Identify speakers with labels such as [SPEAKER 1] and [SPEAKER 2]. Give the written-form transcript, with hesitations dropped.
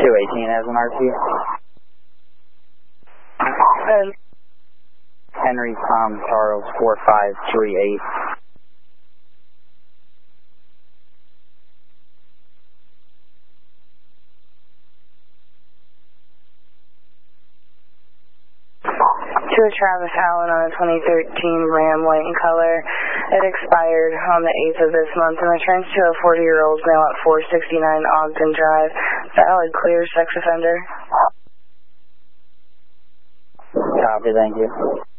[SPEAKER 1] 218 as an RP. Henry Tom Charles 4538.
[SPEAKER 2] To a Travis Allen on a 2013 Ram white in color. It expired on the 8th of this month and returns to a 40-year-old male at 469 Ogden Drive. Valid clear, sex offender.
[SPEAKER 1] Copy, thank you.